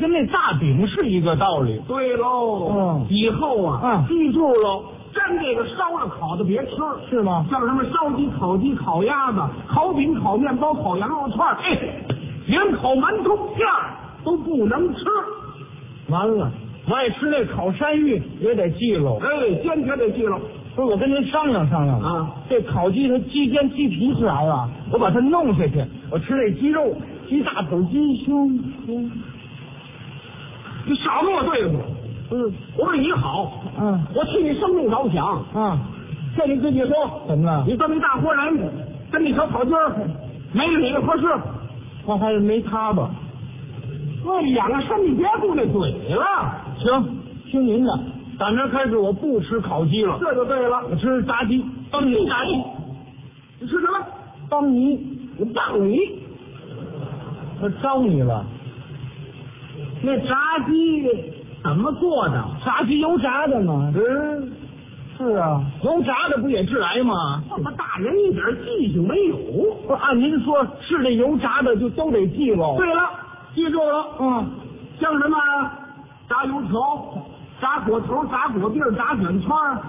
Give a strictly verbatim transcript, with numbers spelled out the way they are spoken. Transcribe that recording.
跟那大饼是一个道理。 对喽， 嗯以后啊， 嗯记住喽，真这个烧了烤的别吃， 是吗？ 像什么烧鸡、烤鸡、烤鸭子、烤饼、烤面包、烤羊肉串，哎，连烤馒头片儿都不能吃。 完了，我爱吃那烤山芋也得记喽。 哎，坚决得记喽。 不是，我跟您商量商量啊， 这烤鸡它鸡尖鸡皮吃完了，我把它弄下去，我吃那鸡肉、鸡大腿、鸡胸。嗯， 你少跟我对付。 嗯， 我为你好， 嗯我替你生命着想。 啊， 这你自己说， 怎么了？ 你这么一大活人，跟你小草鸡儿，没你合适。 我还是没他吧。 我养个身体别顾那嘴了。 行，听您的，打明儿开始我不吃烤鸡了， 这就对了。 我吃炸鸡，当你炸鸡，你吃什么？ 当你， 我当你。 我招你了。 那炸鸡怎么做的？ 炸鸡油炸的吗？ 嗯， 是啊，油炸的不也致癌吗？ 这么大人一点记性没有。 不是按您说，是这油炸的就都得记喽。 对了，记住了， 嗯， 像什么炸油条、炸果头、炸果篦、炸卷圈。